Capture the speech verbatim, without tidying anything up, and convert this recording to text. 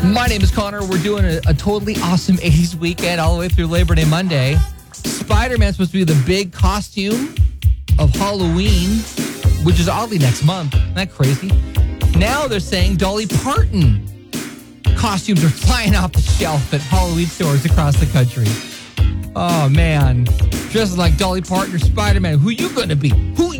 My name is Connor. We're doing a, a totally awesome eighties weekend all the way through Labor Day Monday. Spider-Man's supposed to be the big costume of Halloween, which is oddly next month. Isn't that crazy? Now they're saying Dolly Parton costumes are flying off the shelf at Halloween stores across the country. Oh, man. Dressing like Dolly Parton or Spider-Man. Who you going to be? Who